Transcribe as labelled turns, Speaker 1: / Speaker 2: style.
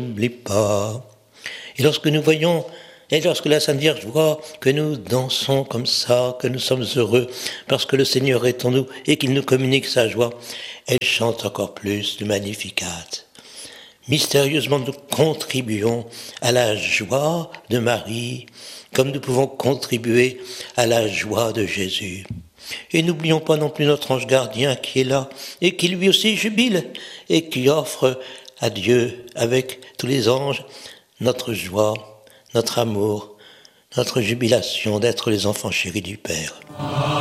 Speaker 1: n'oublie pas. Et lorsque nous voyons, et lorsque la Sainte Vierge voit que nous dansons comme ça, que nous sommes heureux, parce que le Seigneur est en nous et qu'il nous communique sa joie, elle chante encore plus le Magnificat. Mystérieusement, nous contribuons à la joie de Marie, comme nous pouvons contribuer à la joie de Jésus. Et n'oublions pas non plus notre ange gardien qui est là, et qui lui aussi jubile, et qui offre à Dieu, avec tous les anges, notre joie, notre amour, notre jubilation d'être les enfants chéris du Père.